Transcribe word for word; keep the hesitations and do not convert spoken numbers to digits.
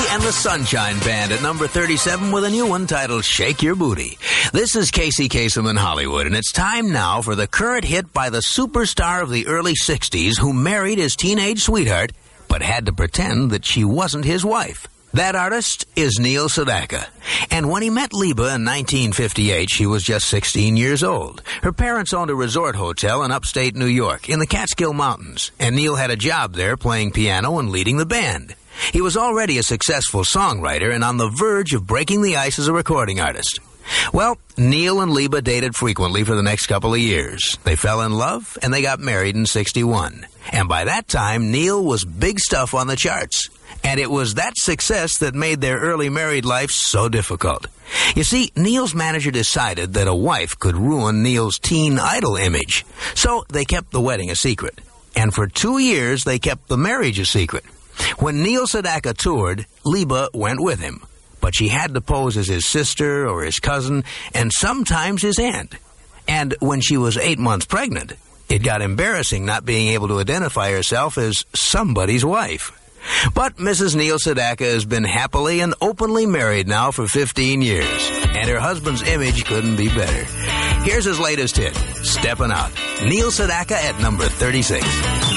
and the Sunshine Band at number thirty-seven with a new one titled Shake Your Booty. This is Casey Kasem in Hollywood, and it's time now for the current hit by the superstar of the early sixties who married his teenage sweetheart but had to pretend that she wasn't his wife. That artist is Neil Sedaka. And when he met Liba in nineteen fifty-eight, she was just sixteen years old. Her parents owned a resort hotel in upstate New York in the Catskill Mountains, and Neil had a job there playing piano and leading the band. He was already a successful songwriter and on the verge of breaking the ice as a recording artist. Well, Neil and Liba dated frequently for the next couple of years. They fell in love, and they got married in sixty-one. And by that time, Neil was big stuff on the charts. And it was that success that made their early married life so difficult. You see, Neil's manager decided that a wife could ruin Neil's teen idol image. So they kept the wedding a secret. And for two years, they kept the marriage a secret. When Neil Sedaka toured, Liba went with him. But she had to pose as his sister or his cousin, and sometimes his aunt. And when she was eight months pregnant, it got embarrassing not being able to identify herself as somebody's wife. But Missus Neil Sedaka has been happily and openly married now for fifteen years, and her husband's image couldn't be better. Here's his latest hit, Steppin' Out. Neil Sedaka at number thirty-six.